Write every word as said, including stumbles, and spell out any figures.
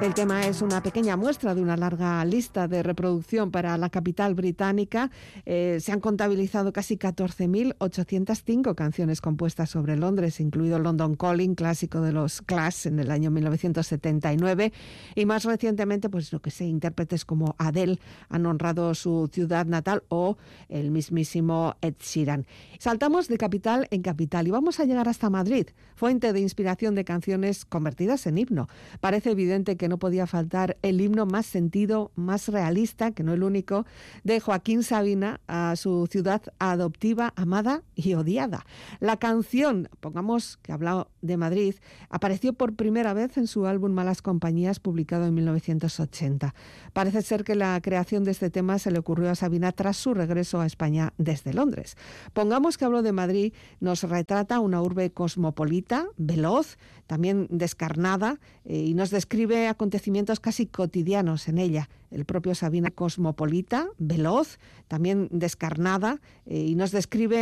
El tema es una pequeña muestra de una larga lista de reproducción para la capital británica. Eh, se han contabilizado casi catorce mil ochocientas cinco canciones compuestas sobre Londres, incluido London Calling, clásico de los Clash en el año mil novecientos setenta y nueve. Y más recientemente, pues lo que sé, intérpretes como Adele han honrado su ciudad natal o el mismísimo Ed Sheeran. Saltamos de capital en capital y vamos a llegar hasta Madrid, fuente de inspiración de canciones convertidas en himno. Parece evidente que no podía faltar el himno más sentido, más realista, que no el único, de Joaquín Sabina a su ciudad adoptiva, amada y odiada. La canción, pongamos que hablaba de Madrid, apareció por primera vez en su álbum Malas Compañías, publicado en mil novecientos ochenta. Parece ser que la creación de este tema se le ocurrió a Sabina tras su regreso a España desde Londres. Pongamos que hablo de Madrid, nos retrata una urbe cosmopolita, veloz, también descarnada, eh, y nos describe acontecimientos casi cotidianos en ella. El propio Sabina, cosmopolita, veloz, también descarnada, eh, y nos describe